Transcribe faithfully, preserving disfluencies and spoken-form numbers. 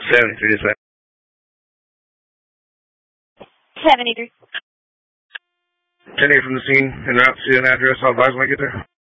seventy-three, seventy-three. ten eight from the scene, and route to an address. I'll advise when I get there.